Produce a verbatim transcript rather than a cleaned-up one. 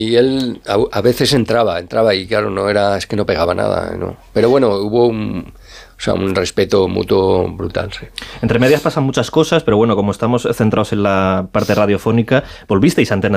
Y él a, a veces entraba, entraba y claro, no era, es que no pegaba nada, ¿no? Pero bueno, hubo un, o sea, un respeto mutuo brutal, sí. Entre medias pasan muchas cosas, pero bueno, como estamos centrados en la parte radiofónica, volvisteis a Antena